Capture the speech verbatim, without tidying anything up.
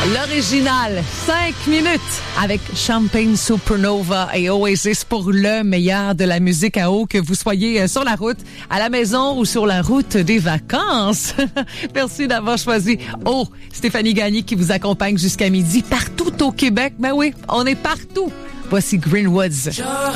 L'original, cinq minutes avec Champagne Supernova et Oasis pour le meilleur de la musique à eau, que vous soyez sur la route, à la maison ou sur la route des vacances. Merci d'avoir choisi Oh, Stéphanie Gagné qui vous accompagne jusqu'à midi partout au Québec. Ben oui, on est partout. Voici Greenwoods.